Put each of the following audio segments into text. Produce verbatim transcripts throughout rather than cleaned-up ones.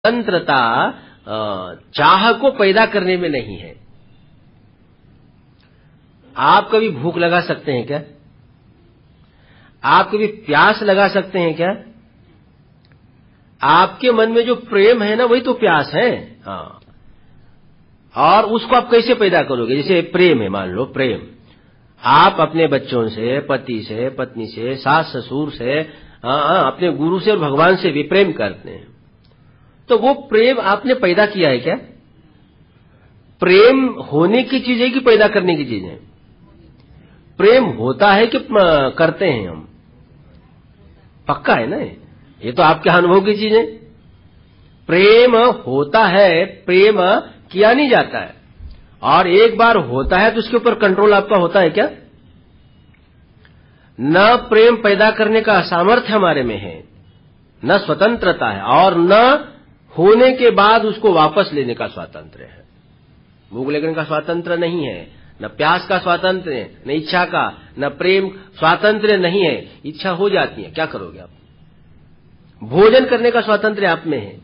स्वतंत्रता चाह को पैदा करने में नहीं है। आप कभी भूख लगा सकते हैं क्या? आप कभी प्यास लगा सकते हैं क्या? आपके मन में जो प्रेम है ना, वही तो प्यास है। हाँ, और उसको आप कैसे पैदा करोगे? जैसे प्रेम है, मान लो प्रेम, आप अपने बच्चों से, पति से, पत्नी से, सास ससुर से, हाँ, अपने गुरु से और भगवान से भी प्रेम करते हैं, तो वो प्रेम आपने पैदा किया है क्या? प्रेम होने की चीज है कि पैदा करने की चीज है? प्रेम होता है कि करते हैं हम? पक्का है ना, ये तो आपके अनुभव की चीज है। प्रेम होता है, प्रेम किया नहीं जाता है, और एक बार होता है तो उसके ऊपर कंट्रोल आपका होता है क्या? न प्रेम पैदा करने का सामर्थ्य हमारे में है, न स्वतंत्रता है, और न होने के बाद उसको वापस लेने का स्वातंत्र्य है। भूख लगने का स्वातंत्र्य नहीं है, न प्यास का स्वातंत्र्य है, न इच्छा का, न प्रेम स्वातंत्र्य नहीं है। इच्छा हो जाती है, क्या करोगे आप? भोजन करने का स्वातंत्र्य आप में है,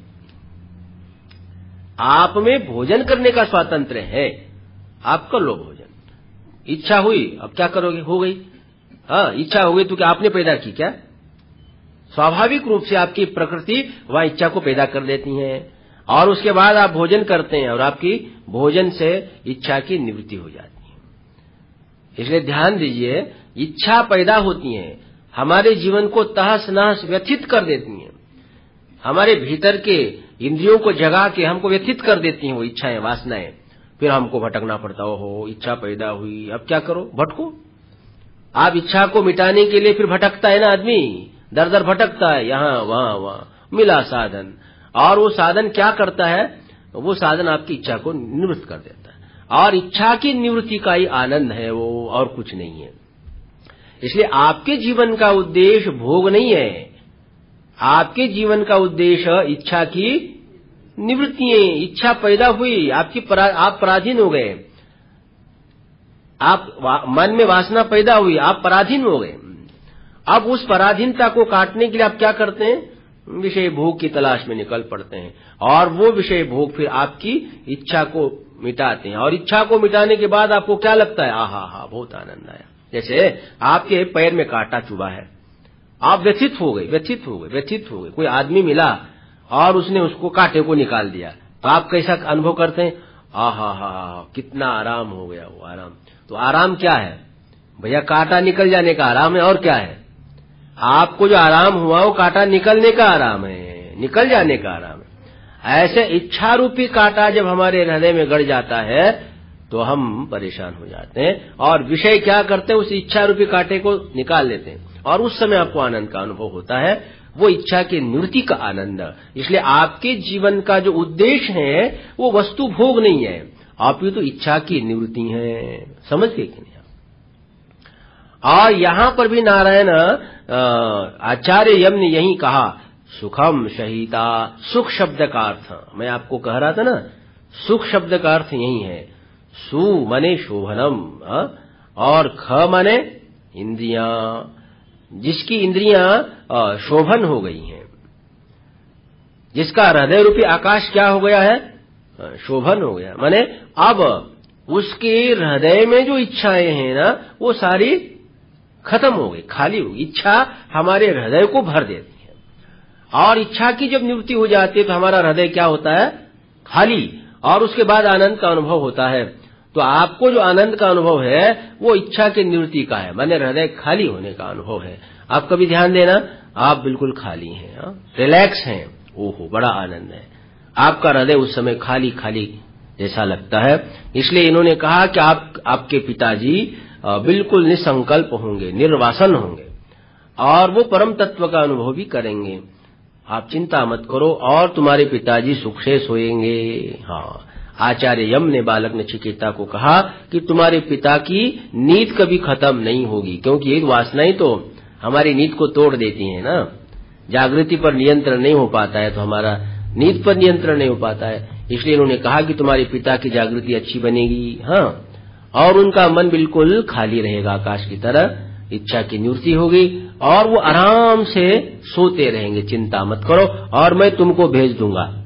आप में भोजन करने का स्वातंत्र्य है, आप कर लो भोजन। इच्छा हुई, अब क्या करोगे? हो गई, हाँ, इच्छा हो गई तो क्या आपने पैदा की क्या? स्वाभाविक रूप से आपकी प्रकृति वह इच्छा को पैदा कर देती है, और उसके बाद आप भोजन करते हैं और आपकी भोजन से इच्छा की निवृत्ति हो जाती है। इसलिए ध्यान दीजिए, इच्छा पैदा होती है, हमारे जीवन को तहस नहस व्यथित कर देती हैं, हमारे भीतर के इंद्रियों को जगा के हमको व्यथित कर देती हैं वो इच्छाएं, वासनाएं। फिर हमको भटकना पड़ता हो, इच्छा पैदा हुई, अब क्या करो? भटको। आप इच्छा को मिटाने के लिए फिर भटकता है ना आदमी, दर दर भटकता है, यहां वहां वहां, मिला साधन, और वो साधन क्या करता है? वो साधन आपकी इच्छा को निवृत्त कर देता है, और इच्छा की निवृत्ति का ही आनंद है वो, और कुछ नहीं है। इसलिए आपके जीवन का उद्देश्य भोग नहीं है, आपके जीवन का उद्देश्य इच्छा की निवृत्ति है। इच्छा पैदा हुई, आपकी परा, आप पराधीन हो गए, आप मन में वासना पैदा हुई, आप पराधीन हो गए। अब उस पराधीनता को काटने के लिए आप क्या करते हैं? विषय भोग की तलाश में निकल पड़ते हैं, और वो विषय भोग फिर आपकी इच्छा को मिटाते हैं, और इच्छा को मिटाने के बाद आपको क्या लगता है? आहा हा, बहुत आनंद आया। जैसे आपके पैर में कांटा चुभा है, आप व्यथित हो गए, व्यथित हो गए, व्यथित हो गए। कोई आदमी मिला और उसने उसको कांटे को निकाल दिया, तो आप कैसा अनुभव करते हैं? आहा हा, कितना आराम हो गया वो आराम। तो आराम क्या है भैया? कांटा निकल जाने का आराम है, और क्या है? आपको जो आराम हुआ वो कांटा निकलने का आराम है, निकल जाने का आराम है। ऐसे इच्छा रूपी कांटा जब हमारे हृदय में गड़ जाता है तो हम परेशान हो जाते हैं, और विषय क्या करते हैं? उस इच्छा रूपी कांटे को निकाल लेते हैं, और उस समय आपको आनंद का अनुभव होता है, वो इच्छा की निवृत्ति का आनंद। इसलिए आपके जीवन का जो उद्देश्य है वो वस्तु भोग नहीं है, आपकी तो इच्छा की निवृत्ति है। समझ गए कि नहीं? और यहां पर भी नारायण आचार्य यम ने यही कहा, सुखम शहीता। सुख शब्द का अर्थ मैं आपको कह रहा था ना, सुख शब्द का अर्थ यही है। सु मने शोभनम, और ख मने इंद्रियां, जिसकी इंद्रियां शोभन हो गई हैं, जिसका हृदय रूपी आकाश क्या हो गया है? शोभन हो गया। माने अब उसके हृदय में जो इच्छाएं हैं ना, वो सारी खत्म हो गई, खाली हो गई। इच्छा हमारे हृदय को भर देती है, और इच्छा की जब निवृत्ति हो जाती है तो हमारा हृदय क्या होता है? खाली, और उसके बाद आनंद का अनुभव होता है। तो आपको जो आनंद का अनुभव है वो इच्छा की निवृत्ति का है, माने हृदय खाली होने का अनुभव है। आप कभी ध्यान देना, आप बिल्कुल खाली हैं, रिलैक्स हैं, ओहो बड़ा आनंद है, आपका हृदय उस समय खाली खाली जैसा लगता है। इसलिए इन्होंने कहा कि आप आपके पिताजी बिल्कुल निसंकल्प होंगे, निर्वासन होंगे, और वो परम तत्व का अनुभव भी करेंगे। आप चिंता मत करो, और तुम्हारे पिताजी सुख से सोएंगे। हाँ, आचार्य यम ने बालक नचिकेता को कहा कि तुम्हारे पिता की नींद कभी खत्म नहीं होगी, क्योंकि ये वासनाएं तो हमारी नींद को तोड़ देती हैं ना। जागृति पर नियंत्रण नहीं हो पाता है तो हमारा नींद पर नियंत्रण नहीं हो पाता है। इसलिए उन्होंने कहा कि तुम्हारे पिता की जागृति अच्छी बनेगी, हाँ, और उनका मन बिल्कुल खाली रहेगा आकाश की तरह, इच्छा की निवृत्ति होगी, और वो आराम से सोते रहेंगे। चिंता मत करो, और मैं तुमको भेज दूंगा।